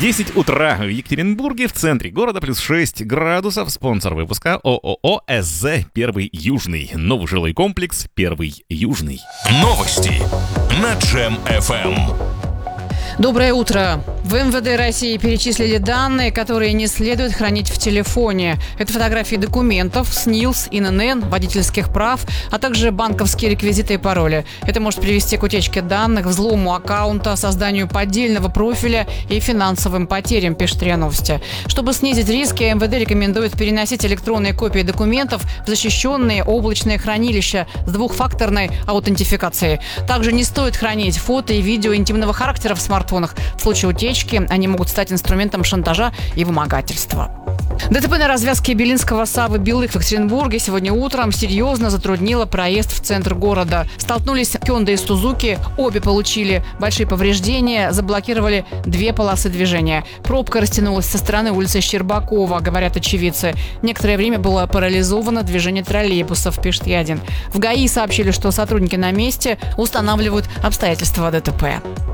10 утра в Екатеринбурге, в центре города, плюс 6 градусов. Спонсор выпуска ООО СЗ «Первый Южный». Новый жилой комплекс «Первый Южный». Новости на Джем-ФМ. Доброе утро. В МВД России перечислили данные, которые не следует хранить в телефоне. Это фотографии документов, СНИЛС, ИНН, водительских прав, а также банковские реквизиты и пароли. Это может привести к утечке данных, взлому аккаунта, созданию поддельного профиля и финансовым потерям, пишет РИА Новости. Чтобы снизить риски, МВД рекомендует переносить электронные копии документов в защищенные облачные хранилища с двухфакторной аутентификацией. Также не стоит хранить фото и видео интимного характера в смартфонах. В случае утечки они могут стать инструментом шантажа и вымогательства. ДТП на развязке Белинского Савы-Белых в Екатеринбурге сегодня утром серьезно затруднило проезд в центр города. Столкнулись Hyundai и Suzuki, обе получили большие повреждения, заблокировали 2 полосы движения. Пробка растянулась со стороны улицы Щербакова, говорят очевидцы. Некоторое время было парализовано движение троллейбусов, пишет Е1. В ГАИ сообщили, что сотрудники на месте устанавливают обстоятельства ДТП.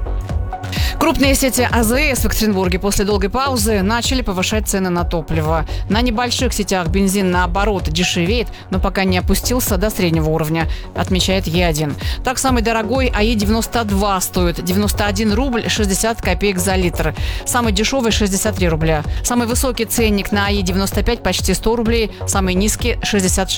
Крупные сети АЗС в Екатеринбурге после долгой паузы начали повышать цены на топливо. На небольших сетях бензин, наоборот, дешевеет, но пока не опустился до среднего уровня, отмечает Е1. Так, самый дорогой АИ-92 стоит 91 рубль 60 копеек за литр. Самый дешевый – 63 рубля. Самый высокий ценник на АИ-95 – почти 100 рублей, самый низкий –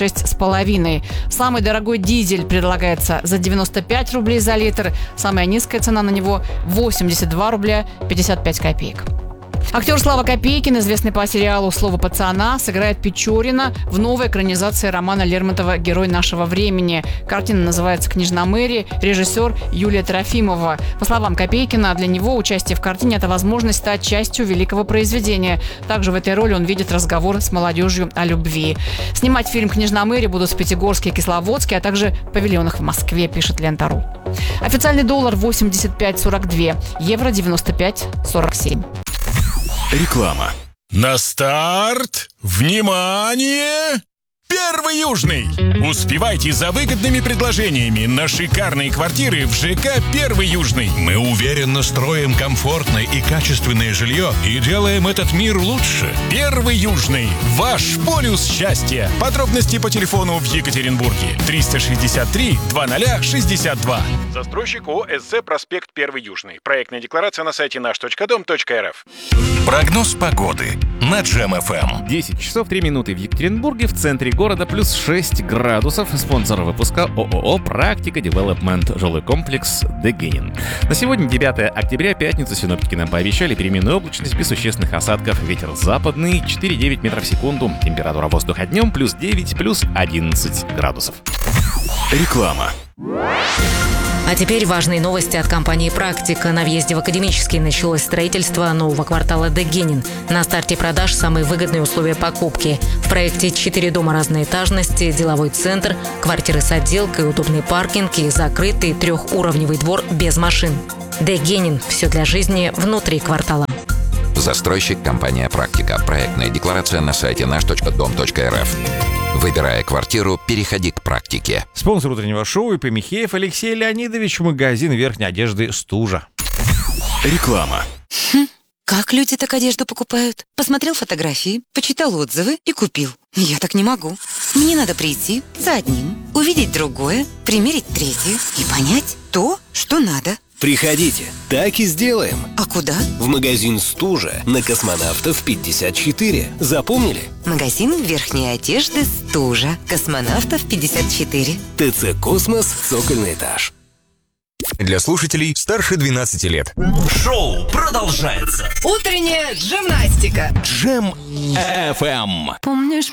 66,5. Самый дорогой дизель предлагается за 95 рублей за литр, самая низкая цена на него – 82 рубля 55 копеек. Актер Слава Копейкин, известный по сериалу «Слово пацана», сыграет Печорина в новой экранизации романа Лермонтова «Герой нашего времени». Картина называется «Княжна Мэри», режиссер Юлия Трофимова. По словам Копейкина, для него участие в картине – это возможность стать частью великого произведения. Также в этой роли он видит разговор с молодежью о любви. Снимать фильм «Княжна Мэри» будут в Пятигорске и Кисловодске, а также в павильонах в Москве, пишет Лента.ру. Официальный доллар 85,42, евро 95,47. Реклама. На старт! Внимание! Первый Южный! Успевайте за выгодными предложениями на шикарные квартиры в ЖК «Первый Южный». Мы уверенно строим комфортное и качественное жилье и делаем этот мир лучше. Первый Южный. Ваш полюс счастья. Подробности по телефону в Екатеринбурге. 363-2062. Застройщик ООО СЗ «Проспект Первый Южный». Проектная декларация на сайте наш.дом.рф. Прогноз погоды на Джем-ФМ. 10 часов 3 минуты в Екатеринбурге, в центре города, плюс 6 градусов. Спонсор выпуска ООО «Практика Девелопмент», жилой комплекс «Дегенин». На сегодня, 9 октября, пятница, синоптики нам пообещали переменную облачность без существенных осадков. Ветер западный, 4-9 метров в секунду. Температура воздуха днем плюс 9, плюс 11 градусов. Реклама. А теперь важные новости от компании «Практика». На въезде в Академический началось строительство нового квартала «Дегенин». На старте продаж самые выгодные условия покупки. В проекте 4 дома разной этажности, деловой центр, квартиры с отделкой, удобный паркинг и закрытый 3-уровневый двор без машин. «Дегенин» – все для жизни внутри квартала. Застройщик компания «Практика». Проектная декларация на сайте наш.дом.рф. Выбирая квартиру, переходи к «Практике». Спонсор утреннего шоу ИП Михеев Алексей Леонидович, магазин верхней одежды «Стужа». Реклама. Как люди так одежду покупают? Посмотрел фотографии, почитал отзывы и купил. Я так не могу. Мне надо прийти за одним, увидеть другое, примерить третье и понять то, что надо. Приходите, так и сделаем. А куда? В магазин «Стужа» на Космонавтов 54. Запомнили? Магазин верхней одежды «Стужа». Космонавтов 54. ТЦ «Космос», цокольный этаж. Для слушателей старше 12 лет. Шоу продолжается. Утренняя гимнастика. Джем-ФМ. Помнишь,